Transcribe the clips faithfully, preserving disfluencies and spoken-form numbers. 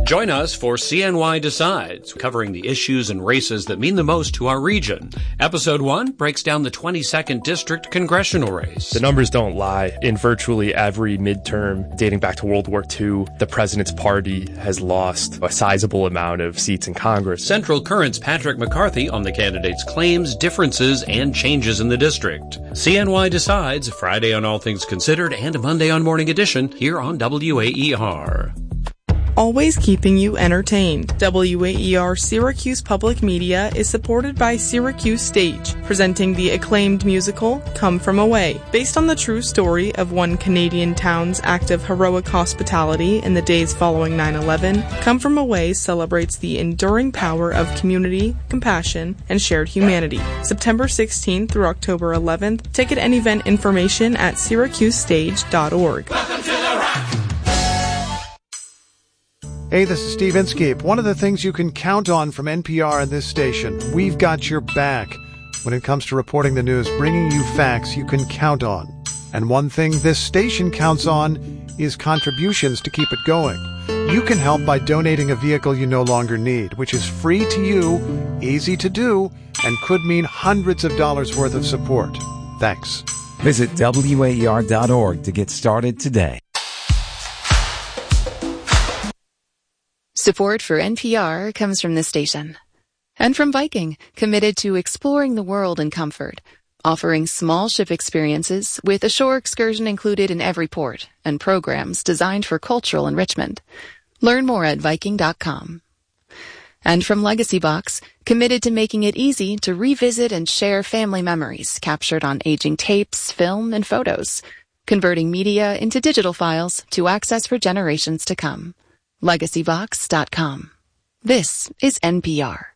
Join us for C N Y Decides, covering the issues and races that mean the most to our region. Episode one breaks down the twenty-second District congressional race. The numbers don't lie. In virtually every midterm dating back to World War Two, the president's party has lost a sizable amount of seats in Congress. Central Current's Patrick McCarthy on the candidates' claims, differences, and changes in the district. C N Y Decides, Friday on All Things Considered and Monday on Morning Edition, here on W A E R. Always keeping you entertained. W A E R Syracuse Public Media is supported by Syracuse Stage, presenting the acclaimed musical Come From Away. Based on the true story of one Canadian town's act of heroic hospitality in the days following nine eleven, Come From Away celebrates the enduring power of community, compassion, and shared humanity. September sixteenth through October eleventh, ticket and event information at syracuse stage dot org. Welcome to the Rock! Hey, this is Steve Inskeep. One of the things you can count on from N P R and this station, we've got your back. When it comes to reporting the news, bringing you facts you can count on. And one thing this station counts on is contributions to keep it going. You can help by donating a vehicle you no longer need, which is free to you, easy to do, and could mean hundreds of dollars worth of support. Thanks. Visit W A E R dot org to get started today. Support for N P R comes from this station. And from Viking, committed to exploring the world in comfort, offering small ship experiences with a shore excursion included in every port and programs designed for cultural enrichment. Learn more at viking dot com. And from Legacy Box, committed to making it easy to revisit and share family memories captured on aging tapes, film, and photos, converting media into digital files to access for generations to come. legacy box dot com. This is N P R.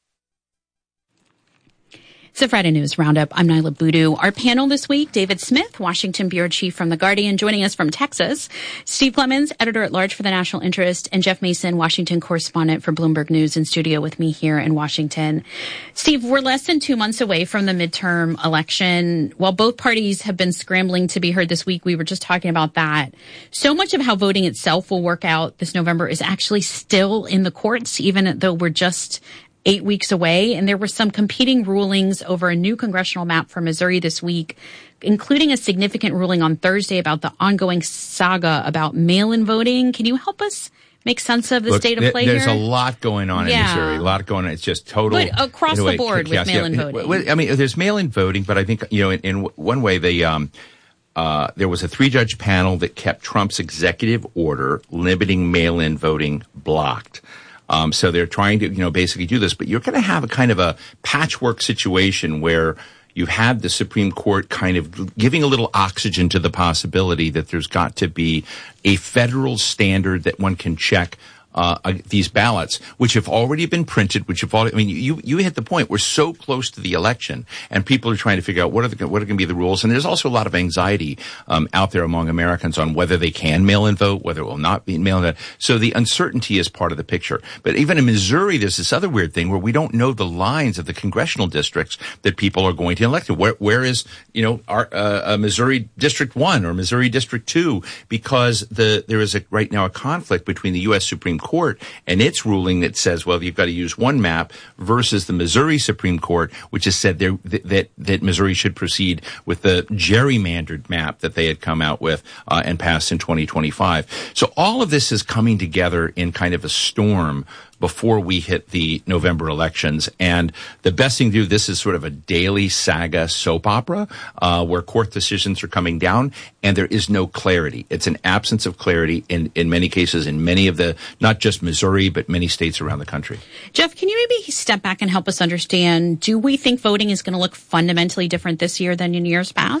It's a Friday News Roundup. I'm Nyla Boodoo. Our panel this week, David Smith, Washington Bureau Chief from The Guardian, joining us from Texas. Steve Clemons, Editor-at-Large for The National Interest, and Jeff Mason, Washington Correspondent for Bloomberg News, in studio with me here in Washington. Steve, we're less than two months away from the midterm election. While both parties have been scrambling to be heard this week, we were just talking about that. So much of how voting itself will work out this November is actually still in the courts, even though we're just eight weeks away. And there were some competing rulings over a new congressional map for Missouri this week, including a significant ruling on Thursday about the ongoing saga about mail-in voting. Can you help us make sense of the Look, state of play there's here? There's a lot going on yeah. in Missouri, a lot going on. It's just total. But across the board with mail-in yeah. voting. I mean, there's mail-in voting, but I think, you know, in, in one way, they, um, uh, there was a three-judge panel that kept Trump's executive order limiting mail-in voting blocked. Um, so they're trying to, you know, basically do this, but you're going to have a kind of a patchwork situation where you have the Supreme Court kind of giving a little oxygen to the possibility that there's got to be a federal standard that one can check Uh, these ballots, which have already been printed, which have already, I mean, you, you hit the point. We're so close to the election and people are trying to figure out what are the, what are going to be the rules. And there's also a lot of anxiety, um, out there among Americans on whether they can mail in vote, whether it will not be mail in vote. So the uncertainty is part of the picture. But even in Missouri, there's this other weird thing where we don't know the lines of the congressional districts that people are going to elect. Where, where is, you know, our, uh, uh, Missouri District one or Missouri District two? Because the, there is a, right now a conflict between the U S Supreme Court and its ruling that says, well, you've got to use one map versus the Missouri Supreme Court, which has said there, that, that Missouri should proceed with the gerrymandered map that they had come out with, uh, and passed in twenty twenty-five. So all of this is coming together in kind of a storm before we hit the November elections. And the best thing to do, this is sort of a daily saga soap opera, uh, where court decisions are coming down and there is no clarity. It's an absence of clarity in, in many cases in many of the, not just Missouri, but many states around the country. Jeff, can you maybe step back and help us understand, do we think voting is going to look fundamentally different this year than in years past?